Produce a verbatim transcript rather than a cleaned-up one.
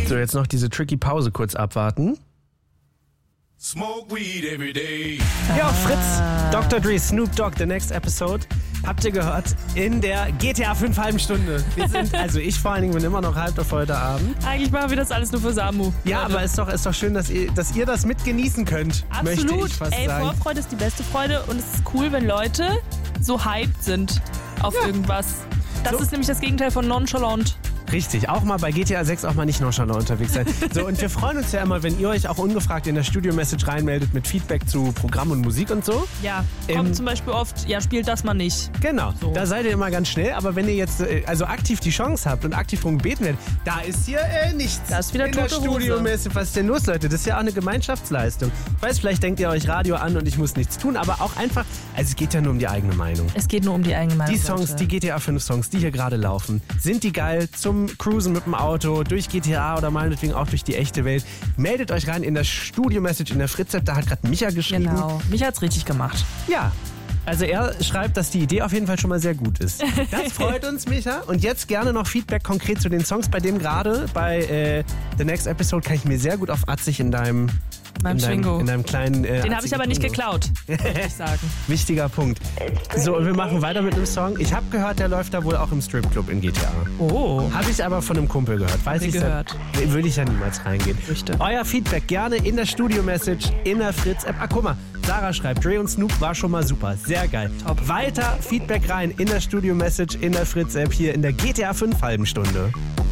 So, jetzt noch diese tricky Pause kurz abwarten. Smoke weed every day. Ja, Fritz, Doktor Dre, Snoop Dogg, The Next Episode. Habt ihr gehört? In der G T A fünf halben Stunde. Wir sind, also ich vor allen Dingen bin immer noch halb auf heute Abend. Eigentlich machen wir das alles nur für Samu. Ja, aber ist doch, ist doch schön, dass ihr, dass ihr das mit genießen könnt. Möchte Absolut. ich fast Ey, sagen. Vorfreude ist die beste Freude und es ist cool, wenn Leute so hyped sind auf Ja. irgendwas. Das So. ist nämlich das Gegenteil von nonchalant. Richtig, auch mal bei G T A sechs auch mal nicht nonchalant unterwegs sein. So, und wir freuen uns ja immer, wenn ihr euch auch ungefragt in der Studio-Message reinmeldet mit Feedback zu Programm und Musik und so. Ja, kommt Ähm, zum Beispiel oft, ja, spielt das mal nicht. Genau, So. da seid ihr immer ganz schnell, aber wenn ihr jetzt äh, also aktiv die Chance habt und aktiv darum gebeten werdet, da ist hier äh, nichts. Da ist wieder in der tote Hose. Studio-Message. Was ist denn los, Leute? Das ist ja auch eine Gemeinschaftsleistung. Ich weiß, vielleicht denkt ihr euch Radio an und ich muss nichts tun, aber auch einfach, also es geht ja nur um die eigene Meinung. Es geht nur um die eigene Meinung. Die Songs, Leute. die G T A fünf Songs, die hier gerade laufen, sind die geil zum Cruisen mit dem Auto, durch G T A oder meinetwegen auch durch die echte Welt. Meldet euch rein in der Studio-Message in der Fritz-App, da hat gerade Micha geschrieben. Genau, mich hat's richtig gemacht. Ja. Also er schreibt, dass die Idee auf jeden Fall schon mal sehr gut ist. Das freut uns, Micha. Und jetzt gerne noch Feedback konkret zu den Songs, bei dem gerade bei äh, The Next Episode kann ich mir sehr gut auf Atzig in deinem, Beim in deinem, Schwingo. in deinem kleinen... Äh, Den habe ich aber nicht Twingo. geklaut, würde ich sagen. Wichtiger Punkt. So, und wir machen weiter mit einem Song. Ich habe gehört, der läuft da wohl auch im Stripclub in G T A. Oh. Habe ich aber von einem Kumpel gehört. Weiß ich gehört. Ja, würde ich ja niemals reingehen. Früchte. Euer Feedback gerne in der Studio-Message in der Fritz-App. Ah, guck mal, Sarah schreibt, Dre und Snoop war schon mal super. Sehr geil. Top. Weiter Feedback rein in der Studio-Message in der Fritz-App hier in der G T A fünf halben Stunde.